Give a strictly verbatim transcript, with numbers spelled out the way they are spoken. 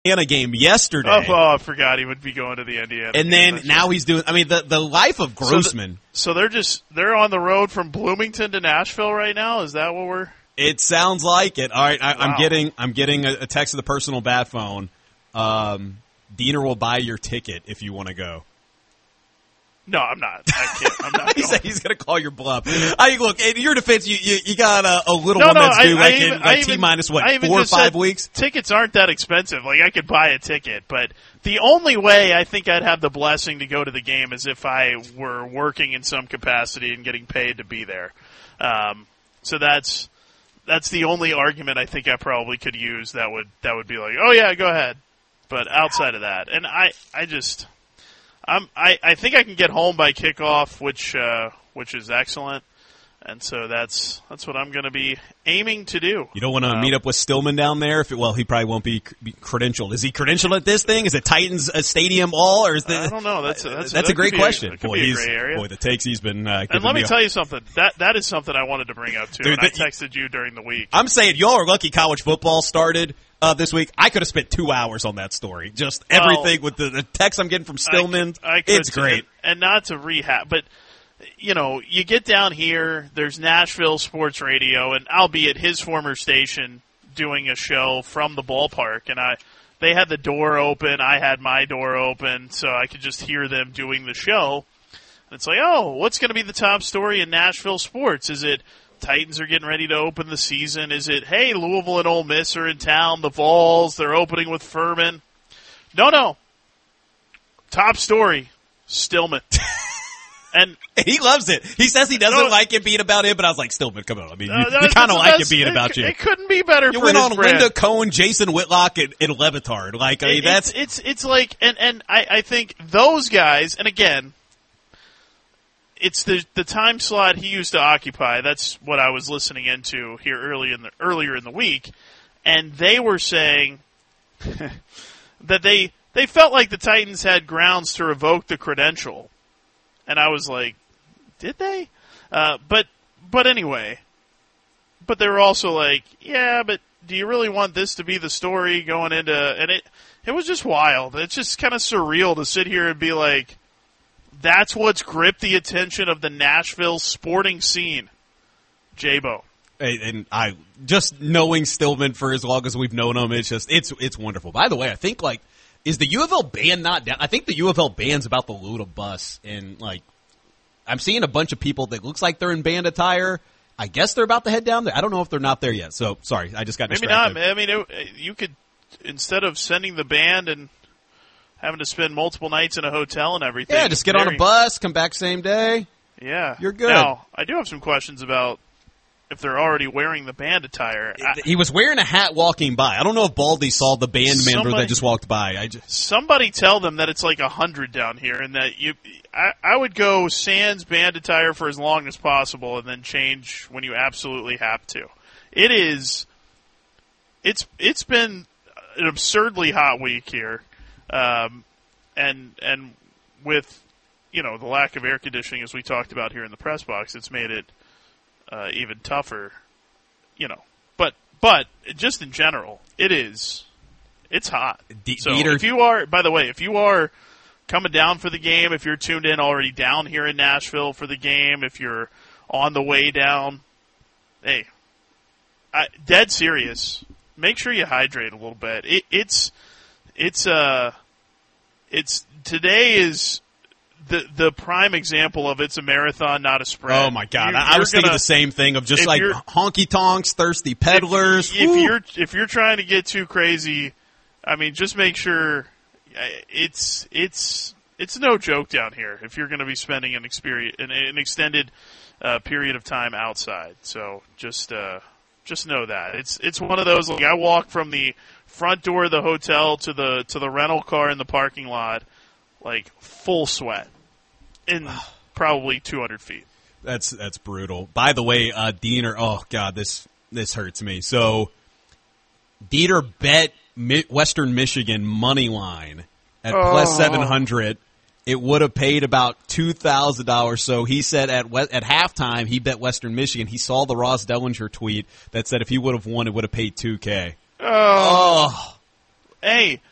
Indiana game yesterday. Oh, oh, I forgot he would be going to the Indiana. And game. then now he's doing. I mean, the the life of Grossman. So, the, so they're just they're on the road from Bloomington to Nashville right now. Is that what we're? It sounds like it. All right, I, wow. I'm getting I'm getting a, a text to the personal bat phone. Um, Diener will buy your ticket if you want to go. No, I'm not. I can't. I'm not. he said he's going to call your bluff. I look, in your defense, you you, you got a, a little no, one no, that's due I, like I in even, like even, T minus what I even four or just five said weeks. Tickets aren't that expensive. Like I could buy a ticket, but the only way I think I'd have the blessing to go to the game is if I were working in some capacity and getting paid to be there. Um, so that's that's the only argument I think I probably could use that would that would be like, oh yeah, go ahead. But outside of that, and I I just. I'm, I, I think I can get home by kickoff, which uh, which is excellent, and so that's that's what I'm going to be aiming to do. You don't want to um, meet up with Stillman down there? If it, well, he probably won't be, be credentialed. Is he credentialed at this thing? Is it Titans uh, Stadium all, or is the, I don't know. That's a, that's, that's that a great be question. A, that could boy, be a he's, gray area. boy, the takes he's been. Uh, and let me me tell you something. That that is something I wanted to bring up too. Dude, and the, I texted you during the week. I'm saying y'all are lucky college football started. Uh, this week, I could have spent two hours on that story. Just well, everything with the, the text I'm getting from Stillman. I, I could, it's great. And, and not to rehab, but, you know, you get down here, there's Nashville Sports Radio, and I'll be at his former station doing a show from the ballpark, and I they had the door open, I had my door open, so I could just hear them doing the show. And it's like, oh, what's going to be the top story in Nashville sports? Is it Titans are getting ready to open the season? Is it, hey, Louisville and Ole Miss are in town, the Vols, they're opening with Furman? No, no. Top story, Stillman. And he loves it. He says he doesn't no, like it being about him, but I was like, Stillman, come on. I mean, uh, you, you kind of like it being it, about you. It couldn't be better you for went his on brand. Linda Cohen, Jason Whitlock, and, and Levitard. Like, I mean, it, that's it's, it's it's like, and and I, I think those guys, and again, it's the the time slot he used to occupy. That's what I was listening into here early in the earlier in the week, and they were saying that they they felt like the Titans had grounds to revoke the credential, and I was like, did they? Uh, but but anyway, but they were also like, yeah, but do you really want this to be the story going into? And it it was just wild. It's just kind of surreal to sit here and be like, that's what's gripped the attention of the Nashville sporting scene. J-Bo. and I just knowing Stillman for as long as we've known him, it's just it's it's wonderful. By the way, I think like is the U of L band not down? I think the U of L band's about to load a bus, and like I'm seeing a bunch of people that looks like they're in band attire. I guess they're about to head down there. I don't know if they're not there yet. So sorry, I just got maybe distracted. not. I mean, it, you could instead of sending the band and having to spend multiple nights in a hotel and everything. Yeah, just get very, on a bus, come back same day. Yeah, you're good. Now, I do have some questions about if they're already wearing the band attire. He was wearing a hat walking by. I don't know if Baldy saw the band somebody, member that just walked by. I just, somebody tell them that it's like a hundred down here, and that you. I, I would go sans band attire for as long as possible, and then change when you absolutely have to. It is. It's it's been an absurdly hot week here, um, and and with you know the lack of air conditioning as we talked about here in the press box, it's made it. Uh, even tougher, you know. But but just in general, it is it's hot. D- so Dieter- if you are, by the way, if you are coming down for the game, if you're tuned in already down here in Nashville for the game, if you're on the way down, hey, I, dead serious. Make sure you hydrate a little bit. It, it's it's uh it's today is. The the prime example of it's a marathon, not a sprint. Oh my God! You're, I, I was gonna, thinking the same thing of just like honky tonks, thirsty peddlers. If, if you're if you're trying to get too crazy, I mean, just make sure it's it's it's no joke down here. If you're going to be spending an experience an, an extended uh, period of time outside, so just uh, just know that it's it's one of those. Like I walk from the front door of the hotel to the to the rental car in the parking lot. Like full sweat in probably two hundred feet. That's that's brutal. By the way, uh, Diener, oh God, this this hurts me. So Dieter bet Mi- Western Michigan money line at oh. plus seven hundred. It would have paid about two thousand dollars. So he said at we- at halftime he bet Western Michigan. He saw the Ross Dellinger tweet that said if he would have won, it would have paid two K. Oh. oh. Hey.